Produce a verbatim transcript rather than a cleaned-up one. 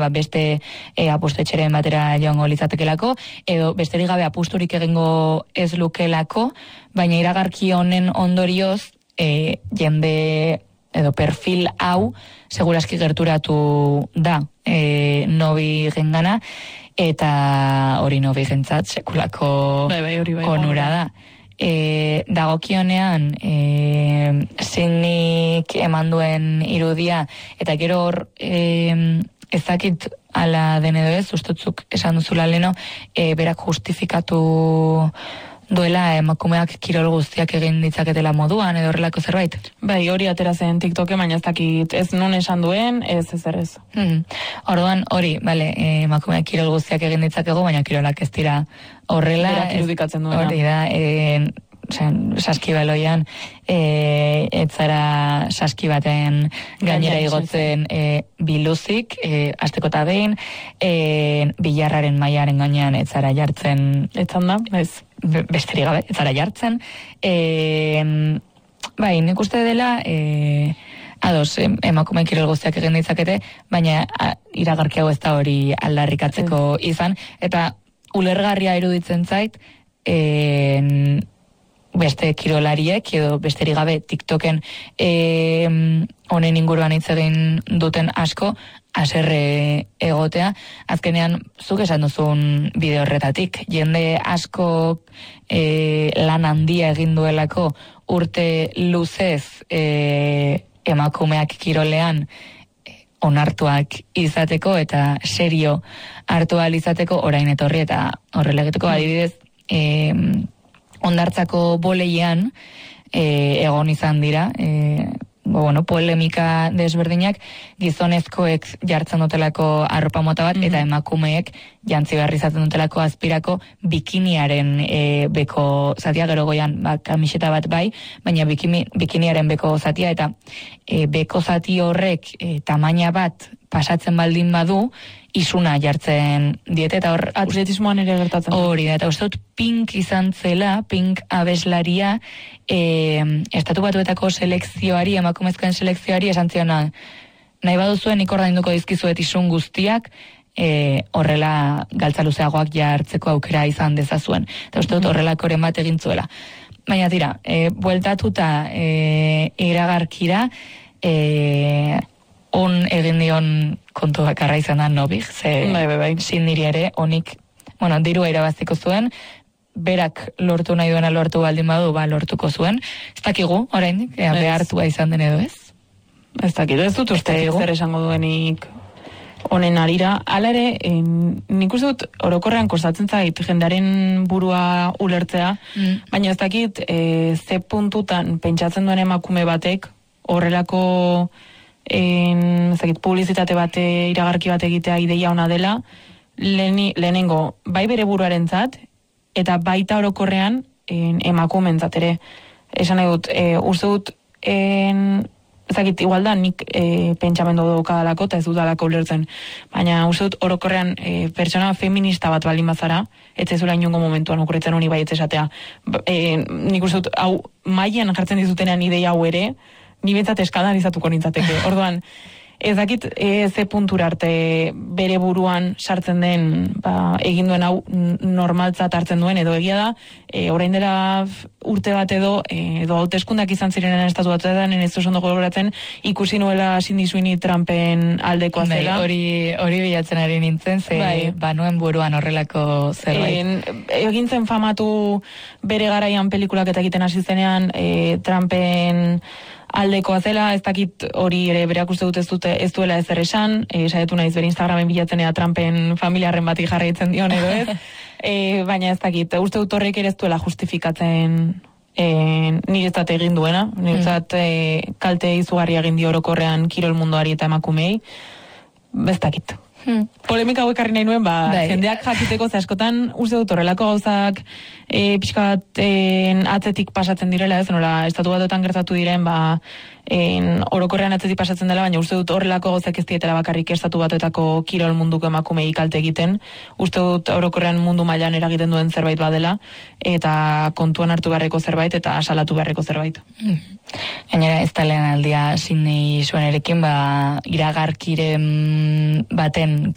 ba, beste e, apostetxeren batera joango litzatekelako, edo besterik gabe apusturik egingo ez lukelako, baina iragarki honen ondorioz e, jende edo perfil hau seguraski gerturatu da e, nobi gengana, eta hori nobi gentzat sekulako bai, bai, hori bai, onura da. E, dagokionean e, zeinik eman duen irudia, eta gero hor e, ezakit ala den edo ez, ustotzuk esan duzula leno, e, berak justifikatu duela emakumeak kirol guztiak egin ditzaketela moduan edo horrelako zerbait. Bai, hori atera zen TikToke, baina ez dakit ez non esan duen, ez ez ez. Hmm. Orduan hori, bale, emakumeak kirol guztiak egin ditzakegu, baina kirolak ez dira horrela. Berak irudikatzen duena. Hori da, e, saskibaloian e, etzara saski baten gainera igotzen e, biluzik, e, asteko eta behin, e, bilarraren mailaren gainean etzara jartzen. Etzan da, ez. Besterik gabe, etzara jartzen. E, bai, nik uste dela, e, ados, emakume kirol guztiak egin ditzakete, baina a, iragarki hau ez da hori aldarrikatzeko izan, eta ulergarria iruditzen zait, e, beste kirolariek edo besterik gabe TikToken e, honen inguruan hitz egin duten asko haserre egotea. Azkenean zuk esan duzun bideo horretatik, jende asko e, lan handia egin duelako urte luzez e, emakumeak kirolean onartuak izateko eta serio hartu ahal izateko orain etorri, eta horrela egiteko adibidez e, ondartzako boleian e, egon izan dira, e, bueno, polemika desberdinak, gizonezkoek jartzen dutelako arropa mota bat, mm-hmm. eta emakumeek jantzi behar izaten dutelako azpirako bikiniaren e, beko zatia, gero goian ba, kamiseta bat bai, baina bikini, bikiniaren beko zatia, eta e, beko zati horrek e, tamaina bat pasatzen baldin badu, isuna jartzen diete, eta hor atletismoan ere gertatzen. Hori da, eta uste dut Pink izan zela, Pink abeslaria, e, estatu batuetako selekzioari, emakumezkoen selekzioari esan ziona, nahi baduzuen nik ordainduko dizkizuet isun guztiak, e, horrela galtza luzeagoak jartzeko aukera izan dezazuen. Eta uste dut horrelakoren bat egin zuela. Baina tira, e, bueltatuta e, iragarkira, e, on egin dion kontu bakarra izan da nobik, ze bai, bai, bai. Sindiri ere, onik, bueno, dirua irabaztiko zuen, berak lortu nahi duena lortu baldin badu, ba, lortuko zuen. Ez dakigu, oraindik, ea behartua izan den edo ez? Ez dakigu, ez dut uste zer esango duenik honen arira. Hala ere, en, nik uste dut orokorrean kostatzen zait jendaren burua ulertzea, mm. baina ez dakit e, ze puntutan pentsatzen duen emakume batek horrelako en, ezakit, publizitate bate, iragarki bat egitea ideia ona dela, leheni, lehenengo, bai bere buruarentzat, eta baita orokorrean en, emakumeentzat ere. Esan nahi dut, e, uste dut, en, ezakit, igual da, nik e, pentsamendu daukadalako, eta ez dudalako ulertzen. Baina uste dut, orokorrean, e, pertsona feminista bat baldin bazara, ez ezula inongo momentuan okurretzen honi bai ez esatea. E, nik uste dut, hau, mailan jartzen dizutenean ideia hau ere, ni bentsat eskalanizatuko nintzateke. Orduan, ez dakit e, ze puntura arte bere buruan sartzen den ba, egin duen hau normaltzat hartzen duen, edo egia da, e, orain dela urte bat edo, e, edo hauteskundak izan zirenen estatu batuetan, ez oso ondo gogoratzen, ikusi nuela Cindy Sweeney Trumpen aldekoa zela. Bai, hori, hori bilatzen ari nintzen, ze bai. Banuen buruan horrelako zerbait. E, egin zen famatu bere garaian pelikulak eta egiten hasi zenean, e, Trumpen aldekoa zela, ez dakit hori ere bereak uste dut ez, dute, ez duela ezer esan, e, saietu naiz bere Instagramen bilatzenea Trumpen familiarren bati jarraitzen dion edo ez, e, baina ez dakit, uste dut horrek ere ez duela justifikatzen e, niretzat egin duena, niretzat e, kalte izugarri egin dio orokorrean kirol munduari eta emakumei, ez dakit. Hmm. Polemika hau ekarri nahi nuen, ba, bai. Jendeak jakiteko ze askotan uste dut horrelako gauzak e, pixka bat en, atzetik pasatzen direla, ez, nola, estatu batuetan gertatu diren, ba, en, orokorrean atzetik pasatzen dela, baina uste dut horrelako gauzak ez dietela bakarrik estatu batuetako kirol munduko emakumei kalte egiten, uste dut orokorrean mundu mailan eragiten duen zerbait badela, eta kontuan hartu beharreko zerbait, eta salatu beharreko zerbait. Hmm. Gainera, ez da lehen aldia Sydney Sweeneyrekin, ba, iragarkiren baten